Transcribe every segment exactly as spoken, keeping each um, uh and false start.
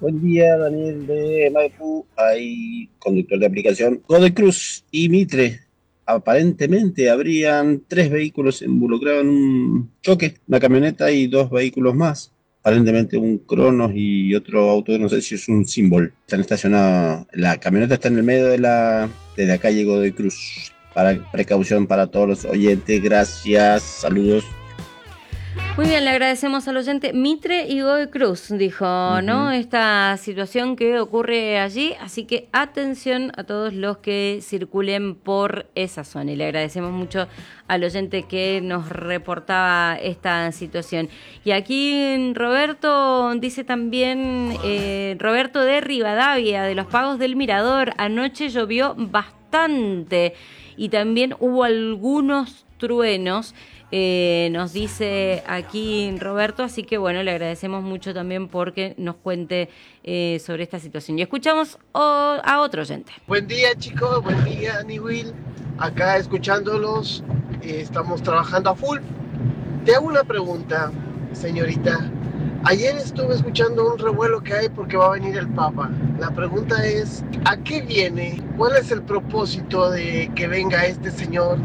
Buen día, Daniel de Maipú. Hay conductor de aplicación Godoy Cruz y Mitre. Aparentemente habrían tres vehículos involucrados en un choque, una camioneta y dos vehículos más. Aparentemente un Cronos y otro auto, no sé si es un Symbol. Están estacionados, la camioneta está en el medio de la, de la calle Godoy Cruz. Para precaución para todos los oyentes, gracias, saludos. Muy bien, le agradecemos al oyente. Mitre y Godoy Cruz, dijo, ¿no? Ujú. Esta situación que ocurre allí, así que atención a todos los que circulen por esa zona. Y le agradecemos mucho al oyente que nos reportaba esta situación. Y aquí Roberto dice también, eh, Roberto de Rivadavia, de los Pagos del Mirador, anoche llovió bastante y también hubo algunos truenos. Eh, nos dice aquí Roberto, así que bueno, le agradecemos mucho también porque nos cuente eh, sobre esta situación. Y escuchamos o, a otro oyente. Buen día, chicos, buen día, Annie Will. Acá escuchándolos, eh, estamos trabajando a full. Te hago una pregunta, señorita. Ayer estuve escuchando un revuelo que hay porque va a venir el Papa. La pregunta es, ¿a qué viene? ¿Cuál es el propósito de que venga este señor?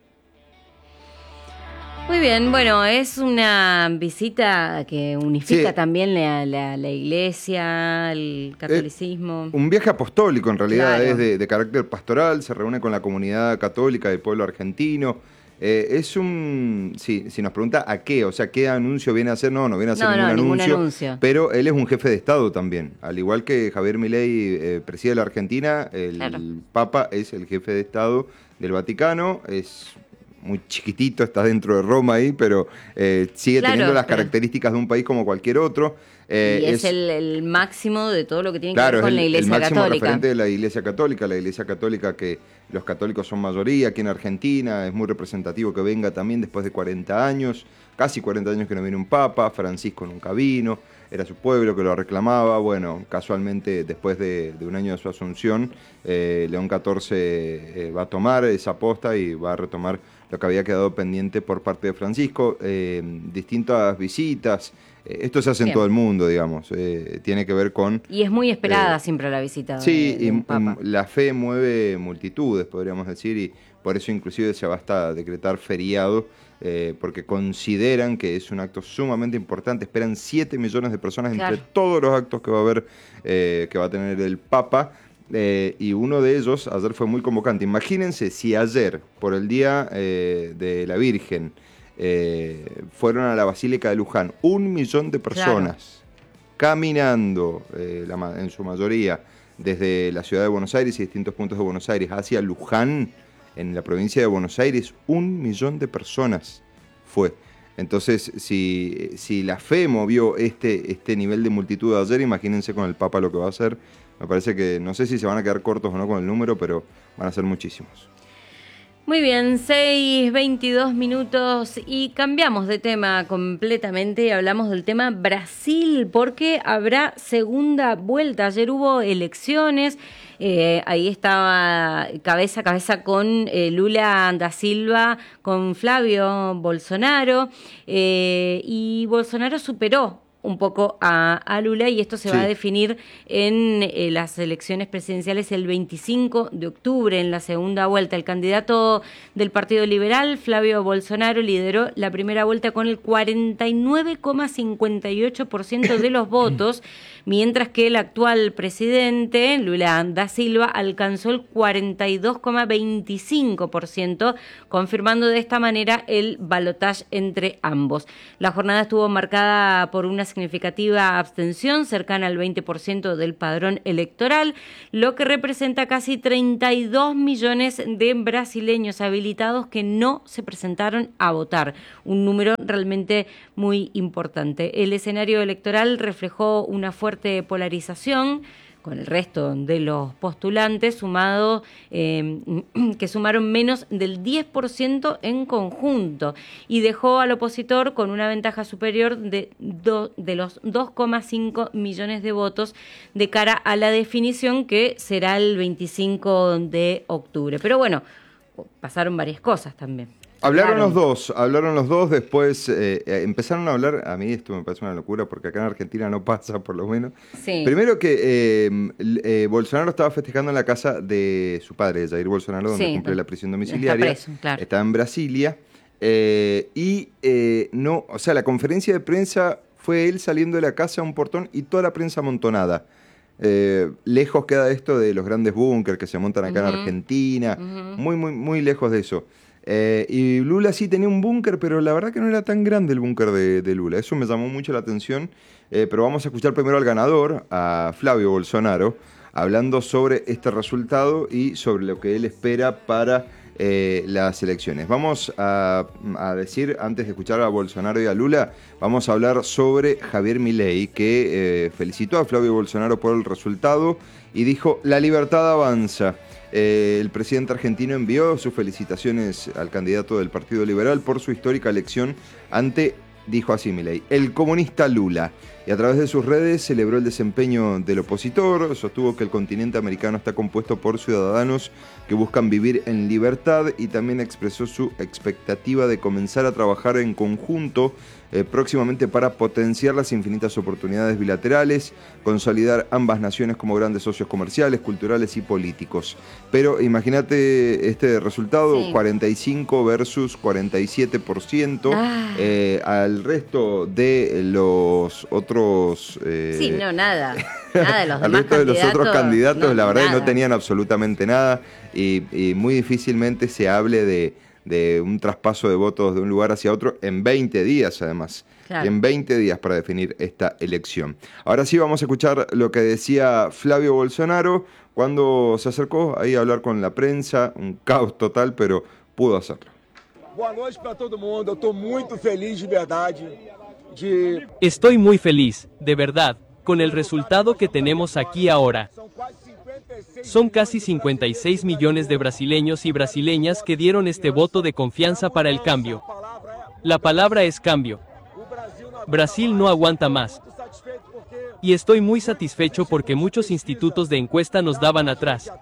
Muy bien, bueno, es una visita que unifica Sí, también la, la, la iglesia, el eh, catolicismo. un viaje apostólico en realidad, Claro. es de, de carácter pastoral, se reúne con la comunidad católica del pueblo argentino. Eh, es un, sí, si nos pregunta a qué, o sea, qué anuncio viene a hacer, no, no viene a hacer No, ningún no, ningún anuncio, anuncio. pero él es un jefe de Estado también. Al igual que Javier Milei eh, preside la Argentina, el Claro. Papa es el jefe de Estado del Vaticano, es muy chiquitito, está dentro de Roma ahí, pero eh, sigue Claro, teniendo las pero- características de un país como cualquier otro. Eh, y es, el, el máximo de todo lo que tiene Claro, que ver es con el, la el iglesia máximo católica. referente de la Iglesia Católica, la Iglesia Católica que los católicos son mayoría aquí en Argentina, es muy representativo que venga también después de cuarenta años, casi cuarenta años que no viene un papa, Francisco nunca vino, era su pueblo que lo reclamaba, bueno, casualmente después de, de un año de su asunción, eh, León catorce eh, va a tomar esa posta y va a retomar lo que había quedado pendiente por parte de Francisco, eh, distintas visitas. Esto se hace en Bien. todo el mundo, digamos. Eh, tiene que ver con... Y es muy esperada eh, siempre la visita sí, de, de y, un papa. y la fe mueve multitudes, podríamos decir, y por eso inclusive se va hasta decretar feriado, eh, porque consideran que es un acto sumamente importante. Esperan siete millones de personas Claro. entre todos los actos que va a haber, eh, que va a tener el Papa. Eh, y uno de ellos ayer fue muy convocante. Imagínense si ayer, por el Día eh, de la Virgen, eh, fueron a la Basílica de Luján un millón de personas caminando, eh, la ma- en su mayoría, desde la ciudad de Buenos Aires y distintos puntos de Buenos Aires hacia Luján, en la provincia de Buenos Aires, un millón de personas fue. Entonces, si, si la fe movió este, este nivel de multitud de ayer, imagínense con el Papa lo que va a hacer. Me parece que, no sé si se van a quedar cortos o no con el número, pero van a ser muchísimos. Muy bien, seis, veintidós minutos y cambiamos de tema completamente y hablamos del tema Brasil porque habrá segunda vuelta. Ayer hubo elecciones, eh, ahí estaba cabeza a cabeza con eh, Lula da Silva, con Flavio Bolsonaro eh, y Bolsonaro superó un poco a, a Lula y esto se Sí. va a definir en eh, las elecciones presidenciales el veinticinco de octubre en la segunda vuelta. El candidato del Partido Liberal, Flavio Bolsonaro, lideró la primera vuelta con el cuarenta y nueve coma cincuenta y ocho por ciento de los votos, mientras que el actual presidente, Lula da Silva, alcanzó el cuarenta y dos coma veinticinco por ciento, confirmando de esta manera el balotaje entre ambos. La jornada estuvo marcada por una significativa abstención, cercana al veinte por ciento del padrón electoral, lo que representa casi treinta y dos millones de brasileños habilitados que no se presentaron a votar, un número realmente muy importante. El escenario electoral reflejó una fuerte polarización con el resto de los postulantes, sumado eh, que sumaron menos del diez por ciento en conjunto, y dejó al opositor con una ventaja superior de, do, de los dos coma cinco millones de votos de cara a la definición que será el veinticinco de octubre. Pero bueno, pasaron varias cosas también. Hablaron los dos, hablaron los dos, después eh, empezaron a hablar, a mí esto me parece una locura porque acá en Argentina no pasa por lo menos. Sí. Primero que eh, eh, Bolsonaro estaba festejando en la casa de su padre, Jair Bolsonaro, donde Sí, cumple la prisión domiciliaria. está preso, claro. Está en Brasilia. Eh, y eh, no, o sea, la conferencia de prensa fue él saliendo de la casa a un portón y toda la prensa amontonada. Eh, lejos queda esto de los grandes búnkers que se montan acá uh-huh. en Argentina, uh-huh. muy, muy, muy lejos de eso. Eh, y Lula sí tenía un búnker, pero la verdad que no era tan grande el búnker de, de Lula. Eso me llamó mucho la atención. Eh, pero vamos a escuchar primero al ganador, a Flavio Bolsonaro, hablando sobre este resultado y sobre lo que él espera para eh, las elecciones. Vamos a, a decir, antes de escuchar a Bolsonaro y a Lula, vamos a hablar sobre Javier Milei, que eh, felicitó a Flavio Bolsonaro por el resultado y dijo: la libertad avanza. Eh, el presidente argentino envió sus felicitaciones al candidato del Partido Liberal por su histórica elección ante, dijo así Milei, el comunista Lula. Y a través de sus redes celebró el desempeño del opositor, sostuvo que el continente americano está compuesto por ciudadanos que buscan vivir en libertad y también expresó su expectativa de comenzar a trabajar en conjunto eh, próximamente para potenciar las infinitas oportunidades bilaterales, consolidar ambas naciones como grandes socios comerciales, culturales y políticos. Pero imagínate este resultado, sí. cuarenta y cinco versus cuarenta y siete por ciento. Ah. Eh, al resto de los otros... Eh, sí, no, nada. Nada de los al demás resto de los otros candidatos, no, la verdad, nada. no tenían absolutamente nada y, y muy difícilmente se hable de, de un traspaso de votos de un lugar hacia otro en veinte días, además. Claro. En veinte días para definir esta elección. Ahora sí vamos a escuchar lo que decía Flavio Bolsonaro cuando se acercó ahí a hablar con la prensa. Un caos total, pero pudo hacerlo. Boa noite para todo mundo. Eu estou muito feliz de verdade. De... Estoy muy feliz, de verdad, con el resultado que tenemos aquí ahora. Son casi cincuenta y seis millones de brasileños y brasileñas que dieron este voto de confianza para el cambio. La palabra es cambio. Brasil no aguanta más. Y estoy muy satisfecho porque muchos institutos de encuesta nos daban atrás.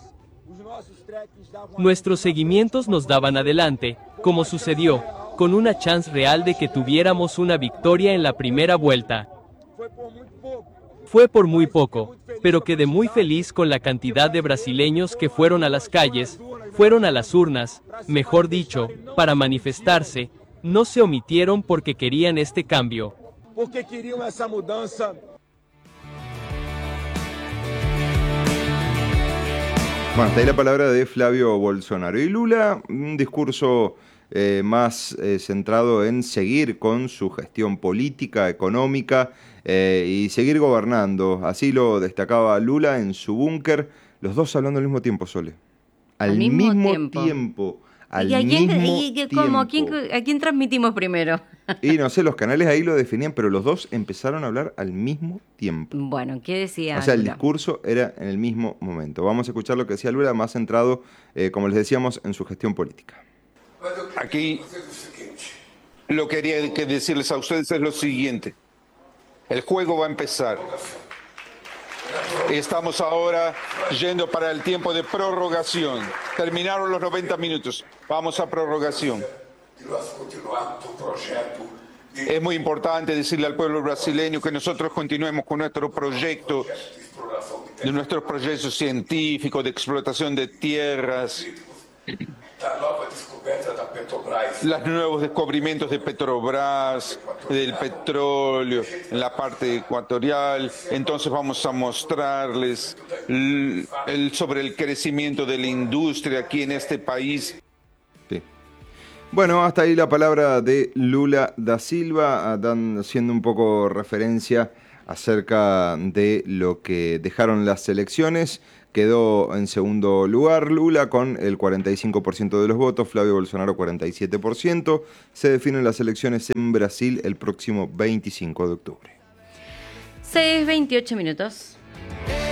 Nuestros seguimientos nos daban adelante, como sucedió, con una chance real de que tuviéramos una victoria en la primera vuelta. Fue por muy poco, pero quedé muy feliz con la cantidad de brasileños que fueron a las calles, fueron a las urnas, mejor dicho, para manifestarse, no se omitieron porque querían este cambio. Porque querían esa mudanza. Bueno, hasta ahí la palabra de Flavio Bolsonaro. Y Lula, un discurso eh, más eh, centrado en seguir con su gestión política, económica eh, y seguir gobernando. Así lo destacaba Lula en su búnker, los dos hablando al mismo tiempo, Sole. Al, al mismo, mismo tiempo. tiempo. Al ¿Y a quién, mismo y, ¿cómo? ¿A, quién, ¿A quién transmitimos primero? Y no sé, los canales ahí lo definían, pero los dos empezaron a hablar al mismo tiempo. Bueno, ¿qué decía O sea, Lula? El discurso era en el mismo momento. Vamos a escuchar lo que decía Lula, más centrado, eh, como les decíamos, en su gestión política. Aquí lo que quería que decirles a ustedes es lo siguiente. El juego va a empezar. Estamos ahora yendo para el tiempo de prorrogación. Terminaron los noventa minutos. Vamos a prorrogación. Es muy importante decirle al pueblo brasileño que nosotros continuemos con nuestro proyecto, de nuestros proyectos científicos de explotación de tierras, los nuevos descubrimientos de Petrobras, del petróleo en la parte ecuatorial. Entonces vamos a mostrarles el, el, sobre el crecimiento de la industria aquí en este país. Sí. Bueno, hasta ahí la palabra de Lula da Silva, dan, haciendo un poco referencia acerca de lo que dejaron las elecciones. Quedó en segundo lugar Lula con el cuarenta y cinco por ciento de los votos, Flavio Bolsonaro cuarenta y siete por ciento. Se definen las elecciones en Brasil el próximo veinticinco de octubre. seis veintiocho minutos.